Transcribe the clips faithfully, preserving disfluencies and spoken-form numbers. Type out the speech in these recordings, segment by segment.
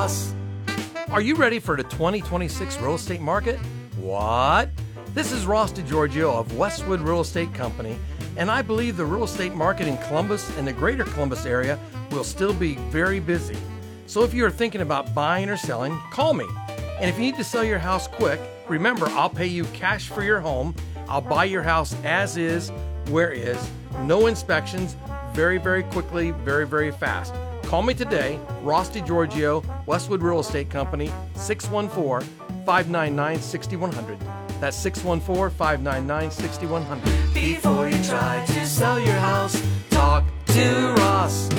Ross? Are you ready for the twenty twenty-six real estate market? What? This is Ross DiGiorgio of Westwood Real Estate Company, and I believe the real estate market in Columbus and the greater Columbus area will still be very busy. So if you're thinking about buying or selling, call me. And if you need to sell your house quick, remember, I'll pay you cash for your home. I'll buy your house as is, where is, no inspections, very, very quickly, very, very fast. Call me today, Ross DiGiorgio, Westwood Real Estate Company, six one four, five nine nine, six one zero zero. That's six one four, five nine nine, six one zero zero. Before you try to sell your house, talk to Ross.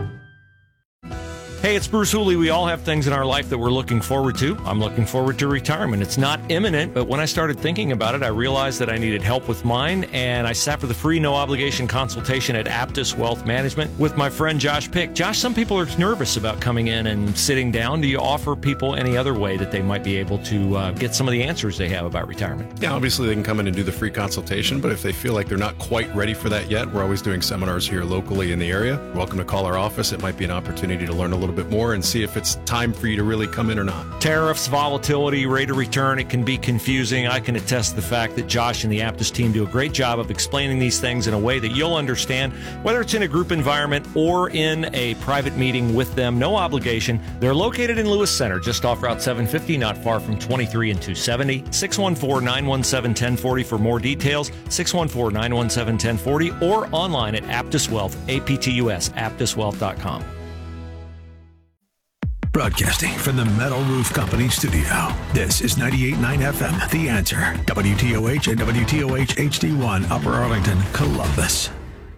Hey, it's Bruce Hooley. We all have things in our life that we're looking forward to. I'm looking forward to retirement. It's not imminent, but when I started thinking about it, I realized that I needed help with mine, and I sat for the free, no-obligation consultation at Aptus Wealth Management with my friend Josh Pick. Josh, some people are nervous about coming in and sitting down. Do you offer people any other way that they might be able to uh, get some of the answers they have about retirement? Yeah, obviously they can come in and do the free consultation, but if they feel like they're not quite ready for that yet, we're always doing seminars here locally in the area. Welcome to call our office. It might be an opportunity to learn a little bit more and see if it's time for you to really come in or not. Tariffs, volatility, rate of return, it can be confusing. I can attest to the fact that Josh and the Aptus team do a great job of explaining these things in a way that you'll understand, whether it's in a group environment or in a private meeting with them. No obligation. They're located in Lewis Center, just off Route seven fifty, not far from twenty-three and two seventy. six one four, nine one seven, one zero four zero for more details. six one four, nine one seven, one zero four zero or online at Aptus Wealth, A P T U S, aptus wealth dot com. Broadcasting from the Metal Roof Company studio. This is ninety-eight point nine F M, The Answer. W T O H and W T O H H D one, Upper Arlington, Columbus.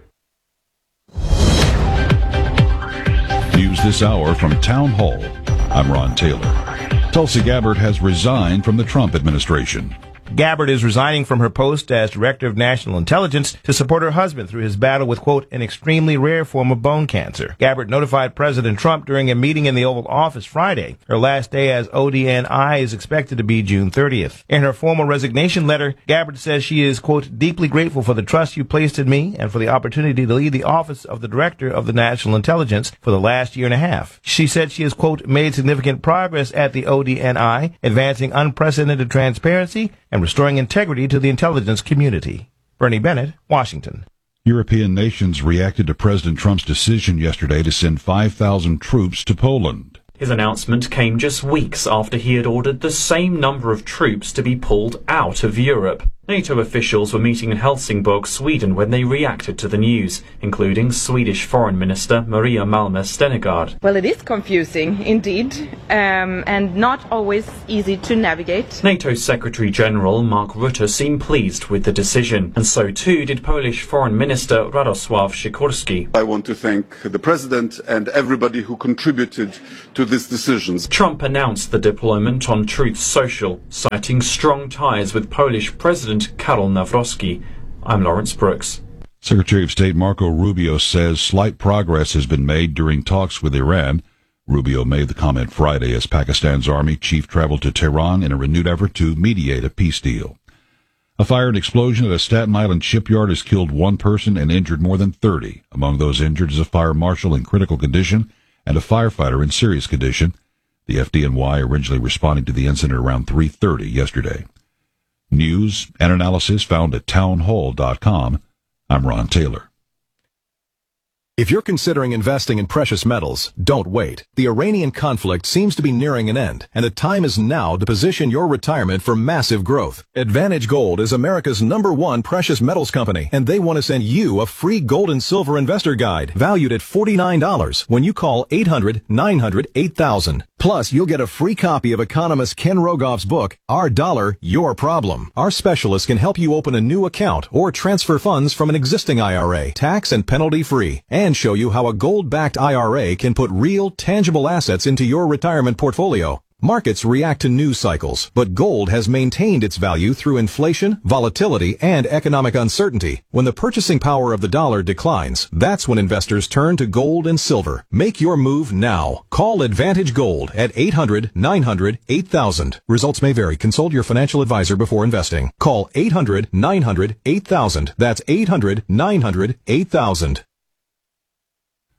News this hour from Town Hall. I'm Ron Taylor. Tulsi Gabbard has resigned from the Trump administration. Gabbard is resigning from her post as Director of National Intelligence to support her husband through his battle with, quote, an extremely rare form of bone cancer. Gabbard notified President Trump during a meeting in the Oval Office Friday. Her last day as O D N I is expected to be June thirtieth. In her formal resignation letter, Gabbard says she is, quote, deeply grateful for the trust you placed in me and for the opportunity to lead the office of the Director of the National Intelligence for the last year and a half. She said she has, quote, made significant progress at the O D N I, advancing unprecedented transparency and restoring integrity to the intelligence community. Bernie Bennett, Washington. European nations reacted to President Trump's decision yesterday to send five thousand troops to Poland. His announcement came just weeks after he had ordered the same number of troops to be pulled out of Europe. NATO officials were meeting in Helsingborg, Sweden, when they reacted to the news, including Swedish Foreign Minister Maria Malmö Stenegard. Well, it is confusing, indeed, um, and not always easy to navigate. NATO Secretary General Mark Rutte seemed pleased with the decision, and so too did Polish Foreign Minister Radosław Sikorski. I want to thank the President and everybody who contributed to this decision. Trump announced the deployment on Truth Social, citing strong ties with Polish President Karol Nawrocki. I'm Lawrence Brooks. Secretary of State Marco Rubio says slight progress has been made during talks with Iran. Rubio made the comment Friday as Pakistan's army chief traveled to Tehran in a renewed effort to mediate a peace deal. A fire and explosion at a Staten Island shipyard has killed one person and injured more than thirty. Among those injured is a fire marshal in critical condition and a firefighter in serious condition. The F D N Y originally responding to the incident around three thirty yesterday. News and analysis found at townhall dot com. I'm Ron Taylor. If you're considering investing in precious metals, don't wait. The Iranian conflict seems to be nearing an end, and the time is now to position your retirement for massive growth. Advantage Gold is America's number one precious metals company, and they want to send you a free gold and silver investor guide valued at forty-nine dollars when you call eight hundred, nine hundred, eight thousand. Plus, you'll get a free copy of economist Ken Rogoff's book, Our Dollar, Your Problem. Our specialists can help you open a new account or transfer funds from an existing I R A, tax and penalty free, and show you how a gold-backed I R A can put real, tangible assets into your retirement portfolio. Markets react to news cycles, but gold has maintained its value through inflation, volatility, and economic uncertainty. When the purchasing power of the dollar declines, that's when investors turn to gold and silver. Make your move now. Call Advantage Gold at eight hundred, nine hundred, eight thousand. Results may vary. Consult your financial advisor before investing. Call eight hundred, nine hundred, eight thousand. That's eight hundred, nine hundred, eight thousand.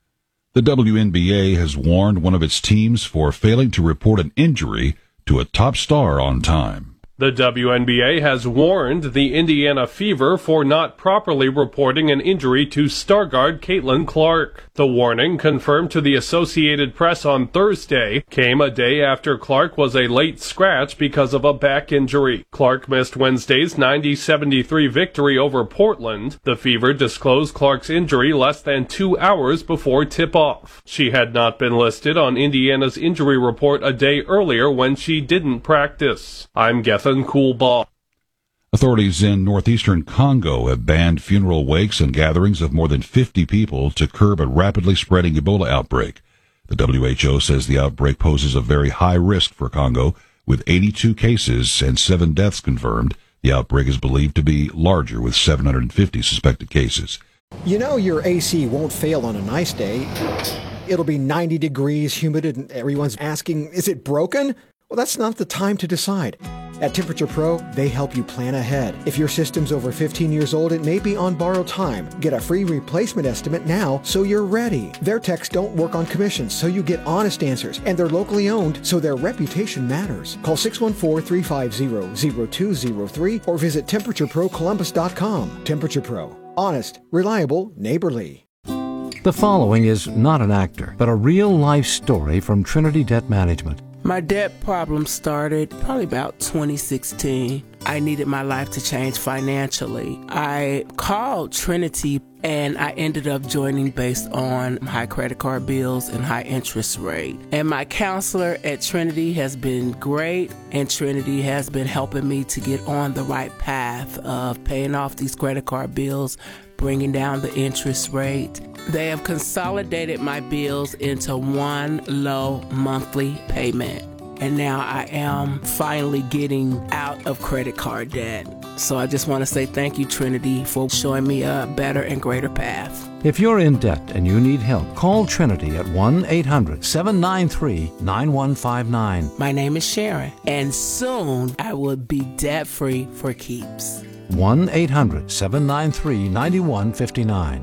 The W N B A has warned one of its teams for failing to report an injury to a top star on time. The W N B A has warned the Indiana Fever for not properly reporting an injury to star guard Caitlin Clark. The warning, confirmed to the Associated Press on Thursday, came a day after Clark was a late scratch because of a back injury. Clark missed Wednesday's ninety seventy-three victory over Portland. The Fever disclosed Clark's injury less than two hours before tip-off. She had not been listed on Indiana's injury report a day earlier when she didn't practice. I'm Gethin Coolbaugh. Authorities in northeastern Congo have banned funeral wakes and gatherings of more than fifty people to curb a rapidly spreading Ebola outbreak. The W H O says the outbreak poses a very high risk for Congo, with eighty-two cases and seven deaths confirmed. The outbreak is believed to be larger, with seven hundred fifty suspected cases. You know your A C won't fail on a nice day. It'll be ninety degrees, humid, and everyone's asking, is it broken? Well, that's not the time to decide. At Temperature Pro, they help you plan ahead. If your system's over fifteen years old, it may be on borrowed time. Get a free replacement estimate now so you're ready. Their techs don't work on commissions, so you get honest answers. And they're locally owned, so their reputation matters. Call six one four, three five zero, zero two zero three or visit temperature pro columbus dot com. Temperature Pro. Honest, reliable, neighborly. The following is not an actor, but a real-life story from Trinity Debt Management. My debt problem started probably about twenty sixteen. I needed my life to change financially. I called Trinity and I ended up joining based on high credit card bills and high interest rate. And my counselor at Trinity has been great, and Trinity has been helping me to get on the right path of paying off these credit card bills, bringing down the interest rate. They have consolidated my bills into one low monthly payment. And now I am finally getting out of credit card debt. So I just want to say thank you, Trinity, for showing me a better and greater path. If you're in debt and you need help, call Trinity at one eight hundred, seven nine three, nine one five nine. My name is Sharon, and soon I will be debt-free for keeps. one eight hundred, seven nine three, nine one five nine.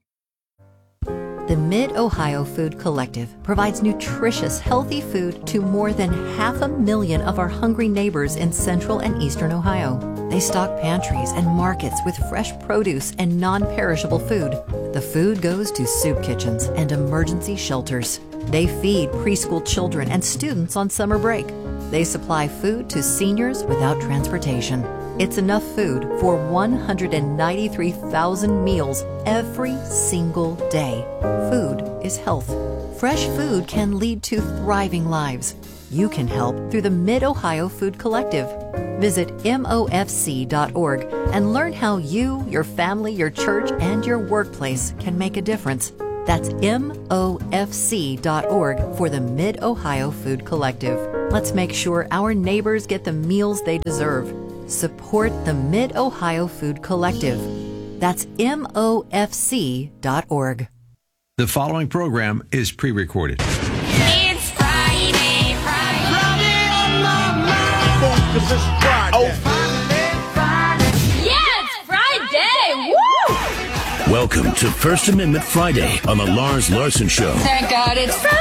The Mid-Ohio Food Collective provides nutritious, healthy food to more than half a million of our hungry neighbors in central and eastern Ohio. They stock pantries and markets with fresh produce and non-perishable food. The food goes to soup kitchens and emergency shelters. They feed preschool children and students on summer break. They supply food to seniors without transportation. It's enough food for one hundred ninety-three thousand meals every single day. Food is health. Fresh food can lead to thriving lives. You can help through the Mid-Ohio Food Collective. Visit M O F C dot org and learn how you, your family, your church, and your workplace can make a difference. That's M O F C dot org for the Mid-Ohio Food Collective. Let's make sure our neighbors get the meals they deserve. Support the Mid-Ohio Food Collective. That's M O F C dot org. The following program is pre-recorded. It's Friday, Friday. Friday on my mind. Cause it's Friday. Oh, Friday, Friday. Yeah, it's Friday. Woo! Welcome to First Amendment Friday on the Lars Larson Show. Thank God it's Friday.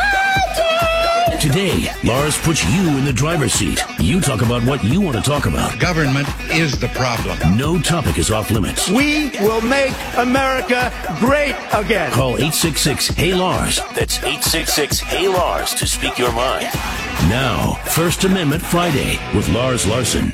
Today, Lars puts you in the driver's seat. You talk about what you want to talk about. Government is the problem. No topic is off limits. We will make America great again. Call eight six six, Hey Lars. That's eight six six, Hey Lars to speak your mind. Now, First Amendment Friday with Lars Larson.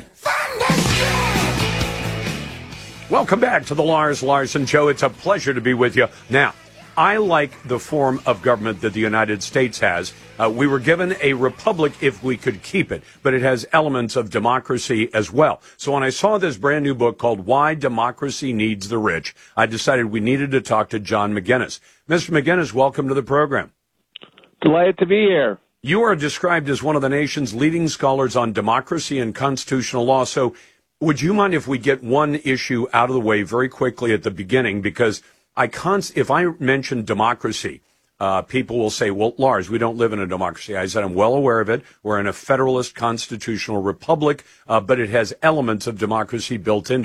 Welcome back to the Lars Larson Show. It's a pleasure to be with you. Now, I like the form of government that the United States has. Uh, we were given a republic if we could keep it, but it has elements of democracy as well. So when I saw this brand new book called Why Democracy Needs the Rich, I decided we needed to talk to John McGinnis. Mister McGinnis, welcome to the program. Delighted to be here. You are described as one of the nation's leading scholars on democracy and constitutional law. So would you mind if we get one issue out of the way very quickly at the beginning? Because I const- if I mention democracy, uh, people will say, well, Lars, we don't live in a democracy. I said, I'm well aware of it. We're in a federalist constitutional republic, uh, but it has elements of democracy built into it.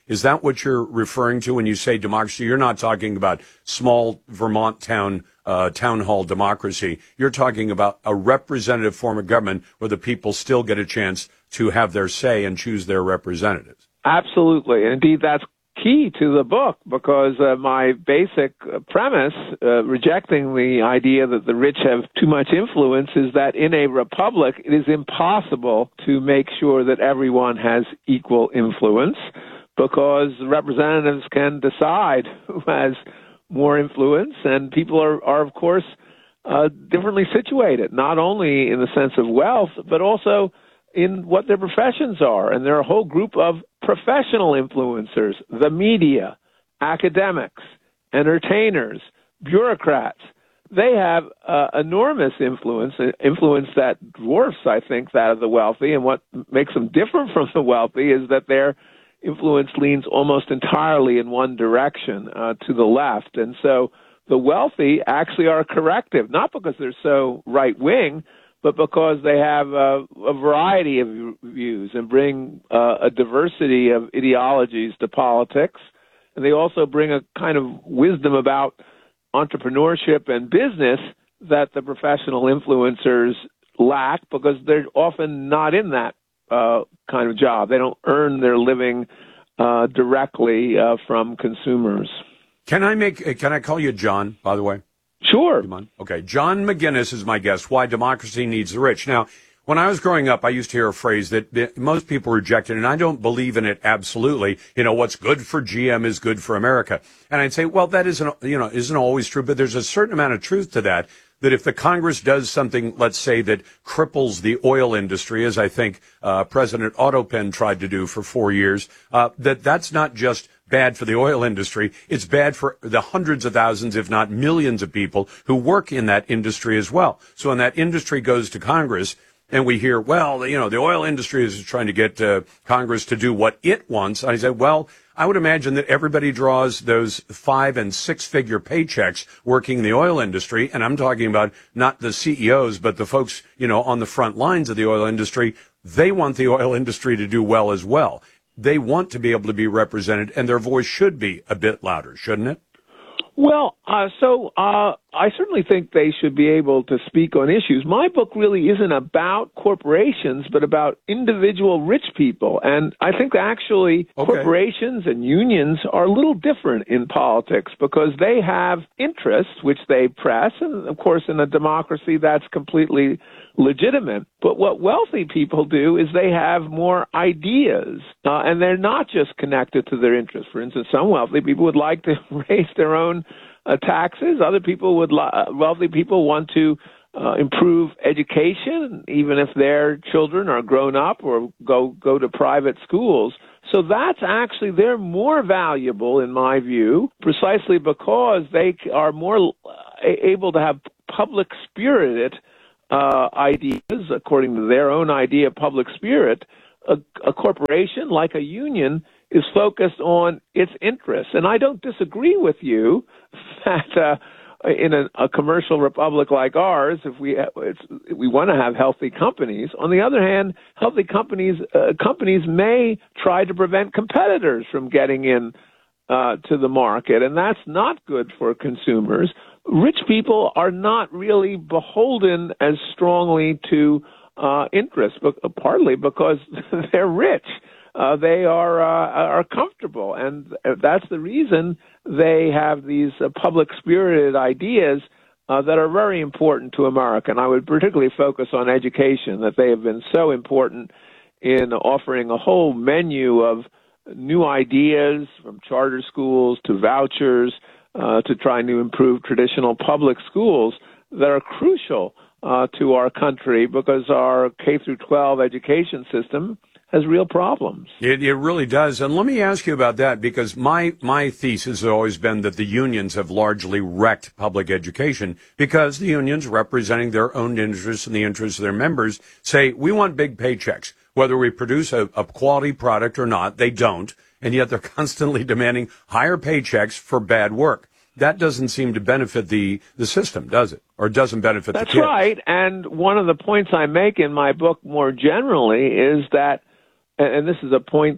Is that what you're referring to when you say democracy? You're not talking about small Vermont town uh, town hall democracy. You're talking about a representative form of government where the people still get a chance to have their say and choose their representatives. Absolutely. Indeed, that's key to the book, because uh, my basic premise, uh, rejecting the idea that the rich have too much influence, is that in a republic it is impossible to make sure that everyone has equal influence, because representatives can decide who has more influence, and people are, are of course, uh, differently situated, not only in the sense of wealth, but also in what their professions are. And there are a whole group of professional influencers, the media, academics, entertainers, bureaucrats. They have uh, enormous influence, influence that dwarfs, I think, that of the wealthy. And what makes them different from the wealthy is that their influence leans almost entirely in one direction, uh, to the left. And so the wealthy actually are a corrective, not because they're so right-wing, but because they have a, a variety of views and bring uh, a diversity of ideologies to politics. And they also bring a kind of wisdom about entrepreneurship and business that the professional influencers lack, because they're often not in that uh, kind of job. They don't earn their living uh, directly uh, from consumers. Can I make? Can I call you John, by the way? Sure. Okay. John McGinnis is my guest. Why democracy needs the rich. Now, when I was growing up, I used to hear a phrase that most people rejected, and I don't believe in it absolutely. You know, what's good for G M is good for America. And I'd say, well, that isn't, you know, isn't always true, but there's a certain amount of truth to that, that if the Congress does something, let's say, that cripples the oil industry, as I think uh, President Autopen tried to do for four years, uh, that that's not just bad for the oil industry. It's bad for the hundreds of thousands, if not millions of people who work in that industry as well. So when that industry goes to Congress and we hear, well, you know, the oil industry is trying to get uh, Congress to do what it wants, I said, well, I would imagine that everybody draws those five and six figure paychecks working in the oil industry. And I'm talking about not the C E Os, but the folks, you know, on the front lines of the oil industry. They want the oil industry to do well as well. They want to be able to be represented, and their voice should be a bit louder, shouldn't it? Well, uh, so uh, I certainly think they should be able to speak on issues. My book really isn't about corporations, but about individual rich people. And I think actually okay. corporations and unions are a little different in politics because they have interests which they press. And, of course, in a democracy, that's completely legitimate. But what wealthy people do is they have more ideas, uh, and they're not just connected to their interests. For instance, some wealthy people would like to raise their own uh, taxes. Other people would, li- uh, wealthy people want to uh, improve education, even if their children are grown up or go go to private schools. So that's actually, they're more valuable, in my view, precisely because they are more able to have public-spirited Uh, ideas, according to their own idea of public spirit. A, a corporation, like a union, is focused on its interests. And I don't disagree with you that uh, in a, a commercial republic like ours, if we it's, we want to have healthy companies. On the other hand, healthy companies uh, companies may try to prevent competitors from getting in uh, to the market, and that's not good for consumers. Rich people are not really beholden as strongly to uh, interests, but partly because they're rich. Uh, they are uh, are comfortable, and that's the reason they have these uh, public-spirited ideas uh, that are very important to America. And I would particularly focus on education, that they have been so important in offering a whole menu of new ideas, from charter schools to vouchers, Uh, to trying to improve traditional public schools that are crucial uh, to our country because our K through twelve education system has real problems. It, it really does. And let me ask you about that, because my, my thesis has always been that the unions have largely wrecked public education because the unions, representing their own interests and the interests of their members, say, we want big paychecks. Whether we produce a, a quality product or not, they don't. And yet they're constantly demanding higher paychecks for bad work. That doesn't seem to benefit the, the system, does it? Or it doesn't benefit That's the kids. That's right. And one of the points I make in my book more generally is that, and this is a point that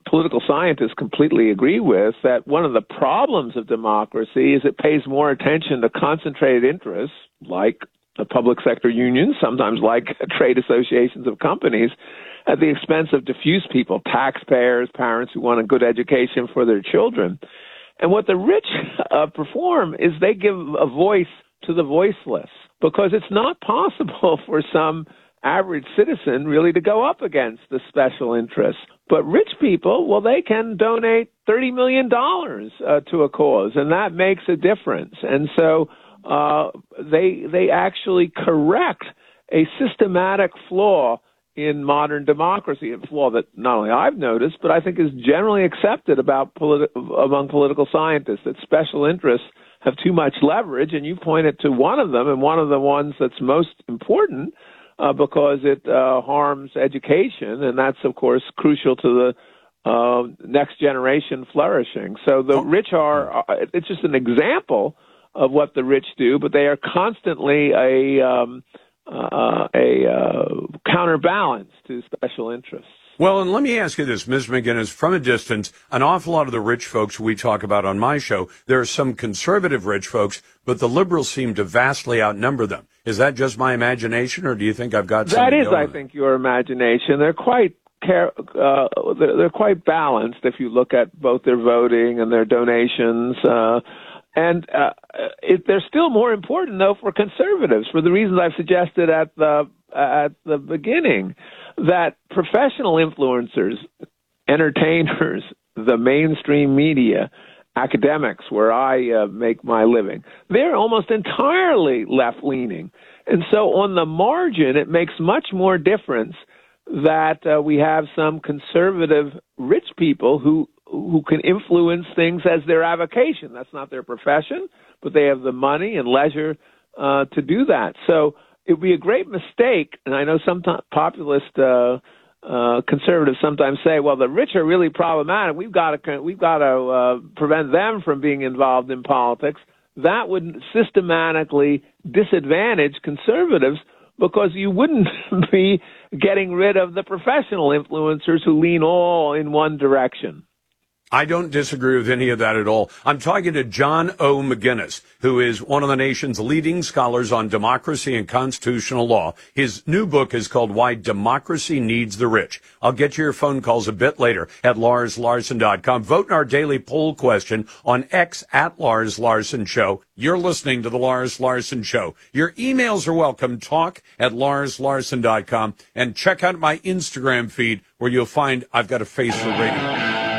political scientists completely agree with, that one of the problems of democracy is it pays more attention to concentrated interests, like the public sector unions, sometimes like trade associations of companies, at the expense of diffuse people, taxpayers, parents who want a good education for their children. And what the rich uh, perform is they give a voice to the voiceless, because it's not possible for some average citizen really to go up against the special interests. But rich people, well, they can donate thirty million dollars uh, to a cause, and that makes a difference. And so uh, they they actually correct a systematic flaw in modern democracy, a flaw that not only I've noticed, but I think is generally accepted about politi- among political scientists, that special interests have too much leverage. And you pointed to one of them, and one of the ones that's most important, uh, because it uh, harms education, and that's, of course, crucial to the uh, next generation flourishing. So the rich are, it's just an example of what the rich do, but they are constantly a... Um, Uh, a uh, counterbalance to special interests. Well, and let me ask you this, Miz McGinnis, from a distance, an awful lot of the rich folks we talk about on my show, there are some conservative rich folks, but the liberals seem to vastly outnumber them. Is that just my imagination, or do you think I've got something That is, going I on? think, your imagination. They're quite care, uh, they're, they're quite balanced if you look at both their voting and their donations. Uh, And uh, it, they're still more important, though, for conservatives, for the reasons I've suggested at the at the beginning, that professional influencers, entertainers, the mainstream media, academics, where I uh, make my living, they're almost entirely left-leaning. And so on the margin, it makes much more difference that uh, we have some conservative rich people who who can influence things as their avocation. That's not their profession, but they have the money and leisure uh, to do that. So it would be a great mistake, and I know some populist uh, uh, conservatives sometimes say, well, the rich are really problematic. We've got to, we've got to uh, prevent them from being involved in politics. That would systematically disadvantage conservatives, because you wouldn't be getting rid of the professional influencers who lean all in one direction. I don't disagree with any of that at all. I'm talking to John O. McGinnis, who is one of the nation's leading scholars on democracy and constitutional law. His new book is called Why Democracy Needs the Rich. I'll get to your phone calls a bit later at lars larson dot com. Vote in our daily poll question on X at Lars Larson Show. You're listening to the Lars Larson Show. Your emails are welcome. Talk at lars larson dot com, and check out my Instagram feed, where you'll find I've got a face for radio.